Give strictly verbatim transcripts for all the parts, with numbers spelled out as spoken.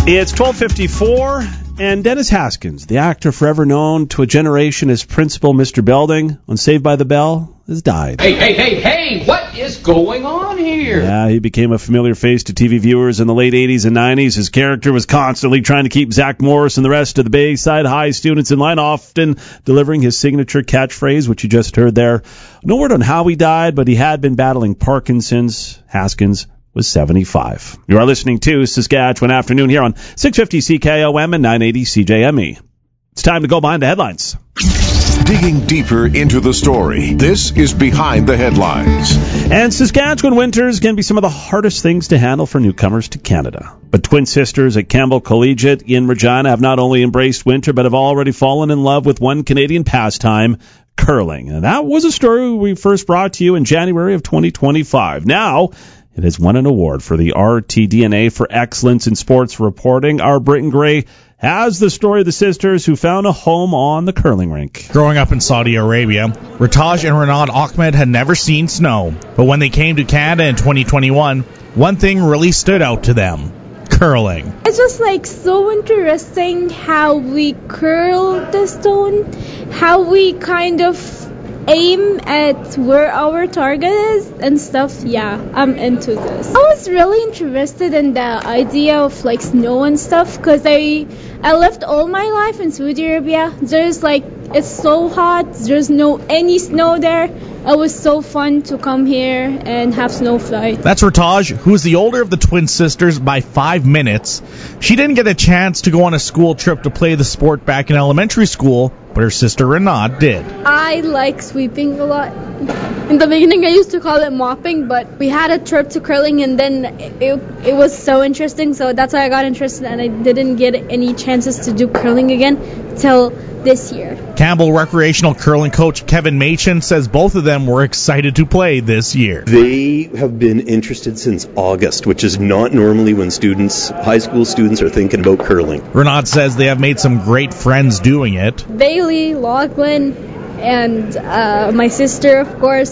It's twelve fifty-four, and Dennis Haskins, the actor forever known to a generation as Principal Mister Belding on Saved by the Bell, has died. Hey, hey, hey, hey, what is going on here? Yeah, he became a familiar face to T V viewers in the late eighties and nineties. His character was constantly trying to keep Zach Morris and the rest of the Bayside High students in line, often delivering his signature catchphrase, which you just heard there. No word on how he died, but he had been battling Parkinson's. Haskins was seventy-five. You are listening to Saskatchewan Afternoon here on six fifty C K O M and nine eighty C J M E. It's time to go behind the headlines. Digging deeper into the story, this is Behind the Headlines. And Saskatchewan winters can be some of the hardest things to handle for newcomers to Canada. But twin sisters at Campbell Collegiate in Regina have not only embraced winter, but have already fallen in love with one Canadian pastime, curling. And that was a story we first brought to you in January of twenty twenty-five. Now, it has won an award for the R T D N A for Excellence in Sports Reporting. Our Britton Gray has the story of the sisters who found a home on the curling rink. Growing up in Saudi Arabia, Ritaj and Renad Ahmed had never seen snow. But when they came to Canada in twenty twenty-one, one thing really stood out to them: curling. It's just like so interesting how we curl the stone, how we kind of aim at where our target is and stuff. Yeah, I'm into this. I was really interested in the idea of like snow and stuff because I I lived all my life in Saudi Arabia. There's like, it's so hot, there's no any snow there. It was so fun to come here and have snow flight. That's Ritaj, who is the older of the twin sisters by five minutes. She didn't get a chance to go on a school trip to play the sport back in elementary school, but her sister Renad did. I like sweeping a lot. In the beginning, I used to call it mopping, but we had a trip to curling, and then it, it was so interesting, so that's why I got interested, and I didn't get any chances to do curling again till this year. Campbell recreational curling coach Kevin Machin says both of them were excited to play this year. They have been interested since August, which is not normally when students, high school students, are thinking about curling. Renad says they have made some great friends doing it. Bailey, Lachlan, and uh, my sister, of course.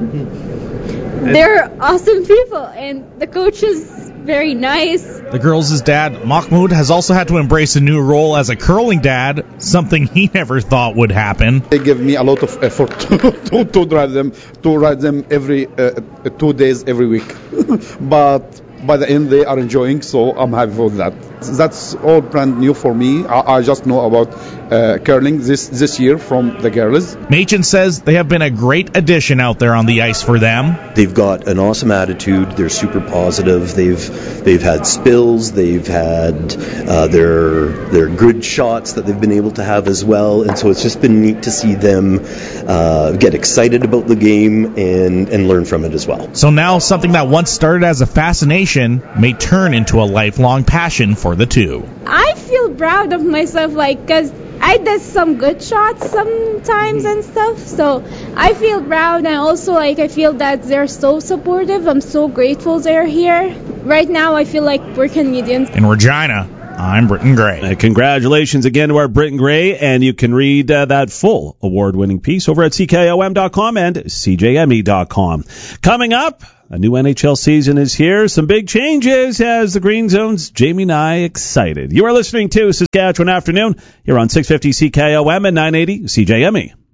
They're awesome people, and the coach is very nice. The girls' dad, Mahmoud, has also had to embrace a new role as a curling dad, something he never thought would happen. They give me a lot of effort to, to drive them, to ride them every uh, two days every week. But by the end, they are enjoying, so I'm happy for that. That's all brand new for me. I, I just know about uh, curling this, this year from the girls. Machin says they have been a great addition out there on the ice for them. They've got an awesome attitude. They're super positive. They've they've had spills. They've had uh, their their good shots that they've been able to have as well. And so it's just been neat to see them uh, get excited about the game and, and learn from it as well. So now something that once started as a fascination may turn into a lifelong passion for the two. I feel proud of myself, like, because I did some good shots sometimes and stuff, so I feel proud, and also, like, I feel that they're so supportive. I'm so grateful they're here. Right now, I feel like we're Canadians. In Regina, I'm Britton Gray. Uh, congratulations again to our Britton Gray, and you can read uh, that full award-winning piece over at C K O M dot com and C J M E dot com. Coming up, a new N H L season is here. Some big changes as the Green Zone's Jamie Nye excited. You are listening to Saskatchewan Afternoon. You're on six fifty C K O M and nine eighty C J M E.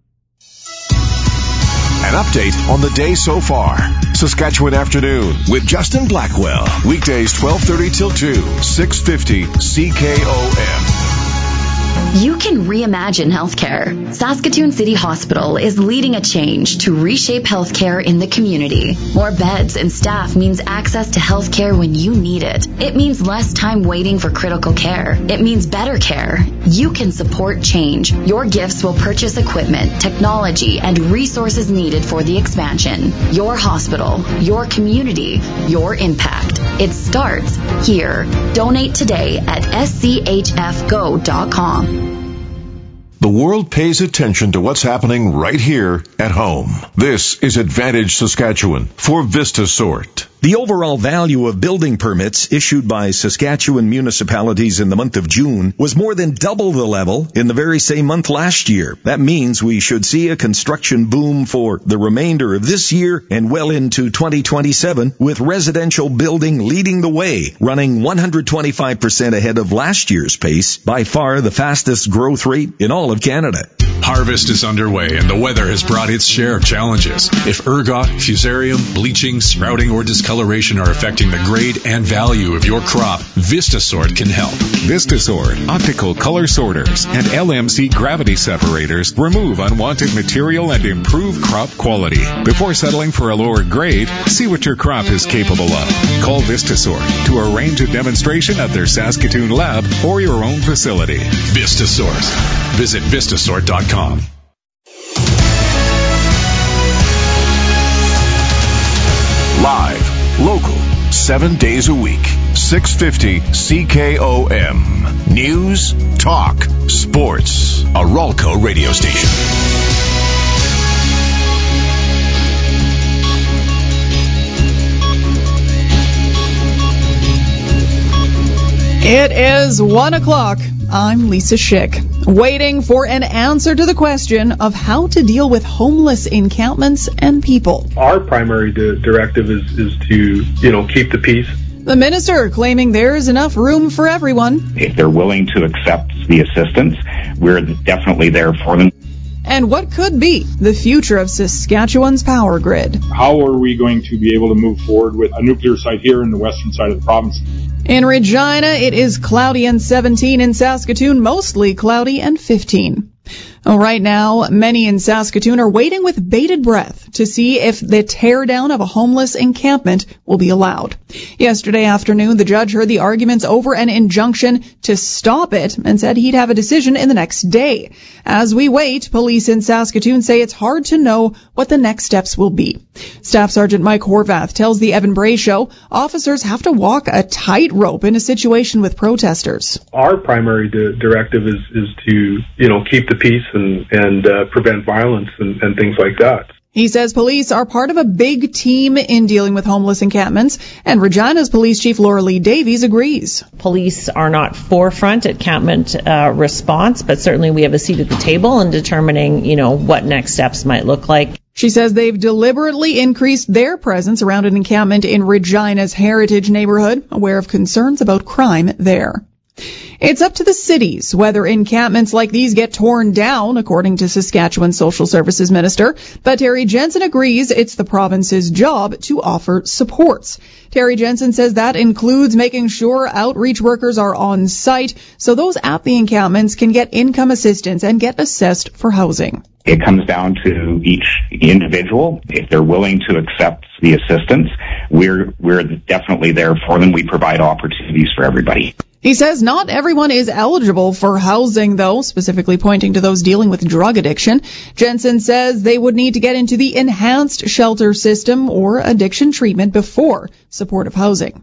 An update on the day so far. Saskatchewan Afternoon with Justin Blackwell. Weekdays twelve thirty till two, six fifty C K O M. You can reimagine healthcare. Saskatoon City Hospital is leading a change to reshape healthcare in the community. More beds and staff means access to healthcare when you need it. It means less time waiting for critical care. It means better care. You can support change. Your gifts will purchase equipment, technology, and resources needed for the expansion. Your hospital, your community, your impact. It starts here. Donate today at s c h f go dot com. The world pays attention to what's happening right here at home. This is Advantage Saskatchewan for VistaSort. The overall value of building permits issued by Saskatchewan municipalities in the month of June was more than double the level in the very same month last year. That means we should see a construction boom for the remainder of this year and well into twenty twenty-seven, with residential building leading the way, running one hundred twenty-five percent ahead of last year's pace, by far the fastest growth rate in all of Canada. Harvest is underway and the weather has brought its share of challenges. If ergot, fusarium, bleaching, sprouting, or discoloration are affecting the grade and value of your crop, VistaSort can help. VistaSort, optical color sorters, and L M C gravity separators remove unwanted material and improve crop quality. Before settling for a lower grade, see what your crop is capable of. Call VistaSort to arrange a demonstration at their Saskatoon lab or your own facility. VistaSort. Visit Vistasort dot com. Live, local, seven days a week, six fifty C K O M. News, talk, sports. A Ralco radio station. It is one o'clock. I'm Lisa Schick, waiting for an answer to the question of how to deal with homeless encampments and people. Our primary di- directive is, is to, you know, keep the peace. The minister claiming there's enough room for everyone. If they're willing to accept the assistance, we're definitely there for them. And what could be the future of Saskatchewan's power grid? How are we going to be able to move forward with a nuclear site here in the western side of the province? In Regina, it is cloudy and seventeen. In Saskatoon, mostly cloudy and fifteen. Oh, right now, many in Saskatoon are waiting with bated breath to see if the teardown of a homeless encampment will be allowed. Yesterday afternoon, the judge heard the arguments over an injunction to stop it and said he'd have a decision in the next day. As we wait, police in Saskatoon say it's hard to know what the next steps will be. Staff Sergeant Mike Horvath tells the Evan Bray Show officers have to walk a tightrope in a situation with protesters. Our primary di- directive is, is to, you know, keep the peace and, and uh, prevent violence and, and things like that. He says police are part of a big team in dealing with homeless encampments, and Regina's Police Chief Laura Lee Davies agrees. Police are not forefront encampment uh, response, but certainly we have a seat at the table in determining, you know, what next steps might look like. She says they've deliberately increased their presence around an encampment in Regina's Heritage neighborhood, aware of concerns about crime there. It's up to the cities whether encampments like these get torn down, according to Saskatchewan Social Services Minister. But Terry Jensen agrees it's the province's job to offer supports. Terry Jensen says that includes making sure outreach workers are on site so those at the encampments can get income assistance and get assessed for housing. It comes down to each individual. If they're willing to accept the assistance, we're we're definitely there for them. We provide opportunities for everybody. He says not everyone is eligible for housing, though, specifically pointing to those dealing with drug addiction. Jensen says they would need to get into the enhanced shelter system or addiction treatment before supportive housing.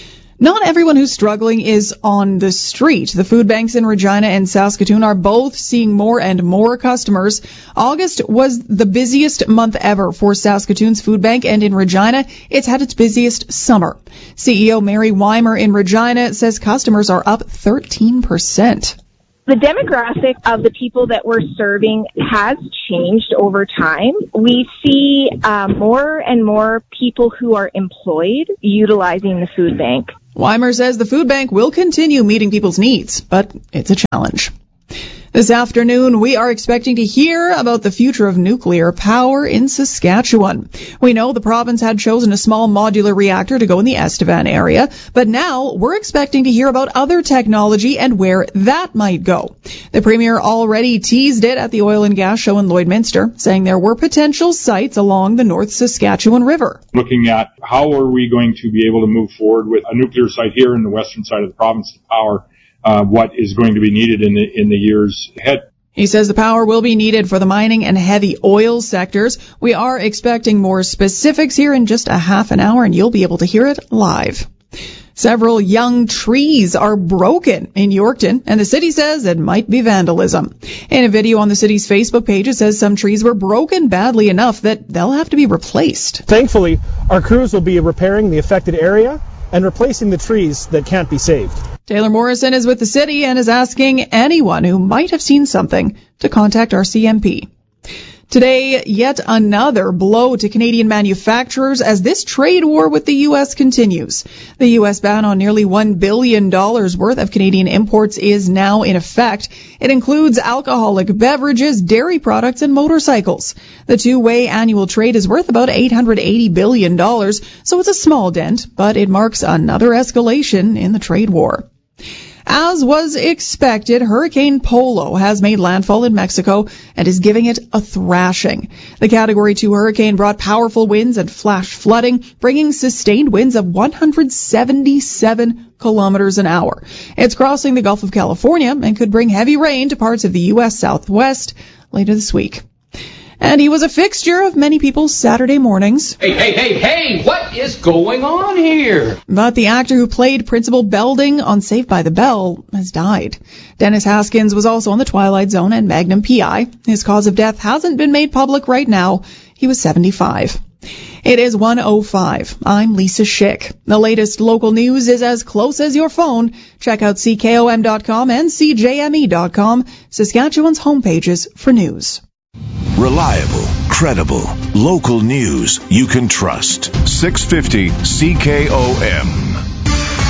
Not everyone who's struggling is on the street. The food banks in Regina and Saskatoon are both seeing more and more customers. August was the busiest month ever for Saskatoon's food bank, and in Regina, it's had its busiest summer. C E O Mary Weimer in Regina says customers are up thirteen percent. The demographic of the people that we're serving has changed over time. We see uh, more and more people who are employed utilizing the food bank. Weimer says the food bank will continue meeting people's needs, but it's a challenge. This afternoon, we are expecting to hear about the future of nuclear power in Saskatchewan. We know the province had chosen a small modular reactor to go in the Estevan area, but now we're expecting to hear about other technology and where that might go. The Premier already teased it at the Oil and Gas Show in Lloydminster, saying there were potential sites along the North Saskatchewan River. Looking at how are we going to be able to move forward with a nuclear site here in the western side of the province to power Uh, what is going to be needed in the in the years ahead. He says the power will be needed for the mining and heavy oil sectors. We are expecting more specifics here in just a half an hour, and you'll be able to hear it live. Several young trees are broken in Yorkton, and the city says it might be vandalism. In a video on the city's Facebook page, it says some trees were broken badly enough that they'll have to be replaced. Thankfully, our crews will be repairing the affected area and replacing the trees that can't be saved. Taylor Morrison is with the city and is asking anyone who might have seen something to contact R C M P. Today, yet another blow to Canadian manufacturers as this trade war with the U S continues. The U S ban on nearly one billion dollars worth of Canadian imports is now in effect. It includes alcoholic beverages, dairy products, and motorcycles. The two-way annual trade is worth about eight hundred eighty billion dollars, so it's a small dent, but it marks another escalation in the trade war. As was expected, Hurricane Polo has made landfall in Mexico and is giving it a thrashing. The Category two hurricane brought powerful winds and flash flooding, bringing sustained winds of one hundred seventy-seven kilometers an hour. It's crossing the Gulf of California and could bring heavy rain to parts of the U S Southwest later this week. And he was a fixture of many people's Saturday mornings. Hey, hey, hey, hey, what is going on here? But the actor who played Principal Belding on Saved by the Bell has died. Dennis Haskins was also on The Twilight Zone and Magnum P I. His cause of death hasn't been made public right now. He was seventy-five. It is one oh five. I'm Lisa Schick. The latest local news is as close as your phone. Check out C K O M dot com and C J M E dot com, Saskatchewan's homepages for news. Reliable, credible, local news you can trust. six fifty C K O M.